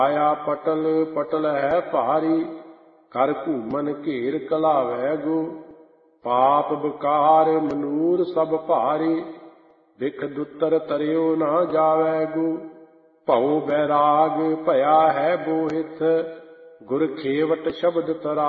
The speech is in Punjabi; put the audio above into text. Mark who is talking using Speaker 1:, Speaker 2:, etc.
Speaker 1: ਆਇਆ ਪਟਲ ਪਟਲ ਹੈ ਭਾਰੀ, ਕਰ ਘੂਮਨ ਘੇਰ ਕਲਾਵੈ ਗੋ। ਪਾਪ ਬਕਾਰ ਮਨੂਰ ਸਭ ਭਾਰੀ, ਬਿਖ ਦੁੱਤਰ ਤਰਿਓ ਨਾ ਜਾਵੈ ਗੋ। ਭਉ ਬੈਰਾਗ ਭਇਆ ਹੈ ਬੋਹਿਥ, ਗੁਰ ਖੇਵਟ ਸ਼ਬਦ ਤਰਾ